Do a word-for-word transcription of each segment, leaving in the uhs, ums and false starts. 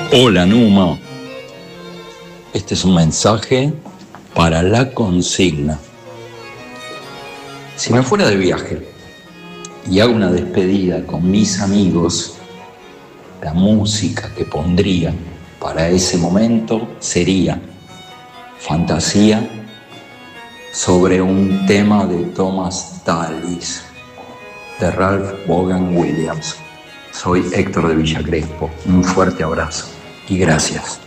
Hola Numa, este es un mensaje para la consigna. Si me fuera de viaje y hago una despedida con mis amigos, la música que pondría para ese momento sería Fantasía sobre un tema de Thomas Tallis, de Ralph Vaughan Williams. Soy Héctor de Villa Crespo. Un fuerte abrazo y gracias.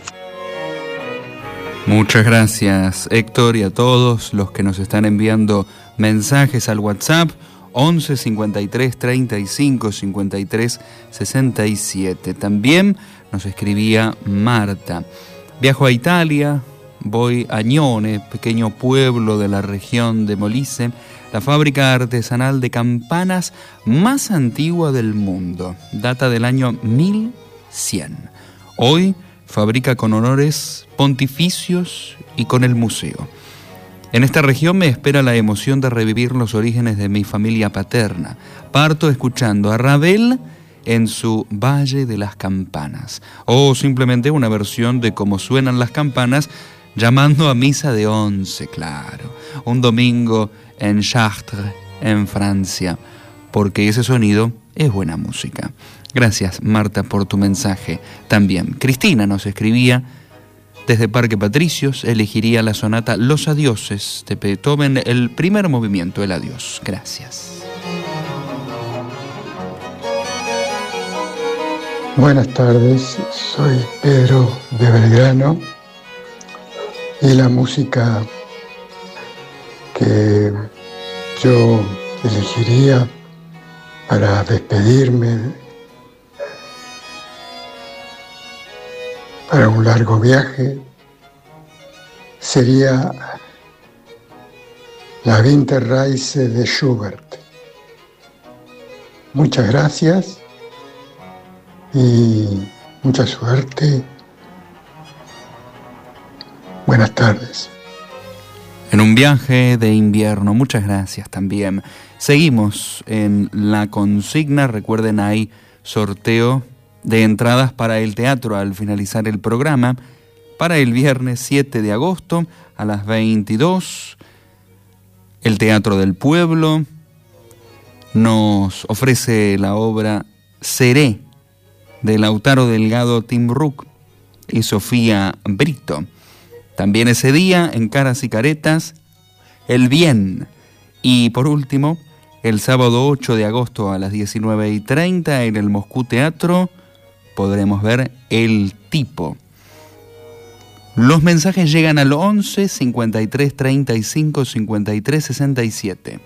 Muchas gracias, Héctor, y a todos los que nos están enviando mensajes al WhatsApp once cincuenta y tres treinta y cinco cincuenta y tres sesenta y siete. También nos escribía Marta. Viajo a Italia, voy a Agnone, pequeño pueblo de la región de Molise, la fábrica artesanal de campanas más antigua del mundo. Data del año mil cien. Hoy fabrica con honores pontificios y con el museo. En esta región me espera la emoción de revivir los orígenes de mi familia paterna. Parto escuchando a Ravel en su Valle de las Campanas, o simplemente una versión de cómo suenan las campanas llamando a misa de once, claro, un domingo en Chartres, en Francia, porque ese sonido es buena música. Gracias, Marta, por tu mensaje también. Cristina nos escribía: desde Parque Patricios elegiría la sonata Los Adioses de Beethoven, el primer movimiento, el adiós. Gracias. Buenas tardes, soy Pedro de Belgrano y la música que yo elegiría para despedirme para un largo viaje sería la Winterreise de Schubert. Muchas gracias y mucha suerte. Buenas tardes. En un viaje de invierno, muchas gracias también. Seguimos en la consigna. Recuerden, hay sorteo de entradas para el teatro al finalizar el programa para el viernes siete de agosto a las veintidós. El Teatro del Pueblo nos ofrece la obra Seré de Lautaro Delgado Timbruk y Sofía Brito. También ese día, en Caras y Caretas, El Bien. Y por último, el sábado ocho de agosto a las diecinueve y treinta en el Moscú Teatro podremos ver El Tipo. Los mensajes llegan al once cincuenta y tres treinta y cinco cincuenta y tres sesenta y siete.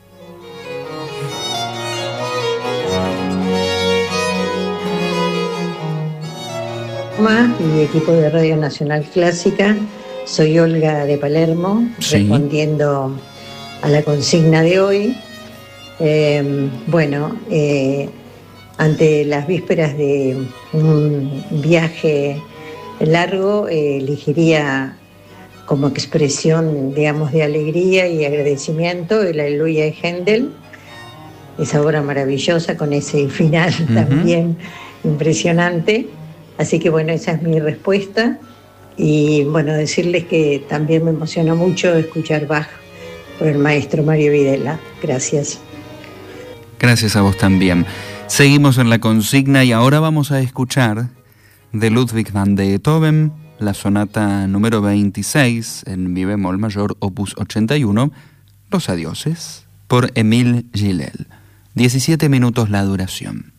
Y equipo de Radio Nacional Clásica, soy Olga de Palermo, sí. Respondiendo a la consigna de hoy. Eh, bueno, eh, ante las vísperas de un viaje largo, eh, elegiría como expresión, digamos, de alegría y agradecimiento el Aleluya de Händel, esa obra maravillosa con ese final uh-huh. también impresionante. Así que bueno, esa es mi respuesta. Y bueno, decirles que también me emociona mucho escuchar Bach por el maestro Mario Videla. Gracias. Gracias a vos también. Seguimos en la consigna y ahora vamos a escuchar de Ludwig van Beethoven la sonata número veintiséis en mi bemol mayor, opus ochenta y uno, Los Adioses, por Émile Gilel. diecisiete minutos la duración.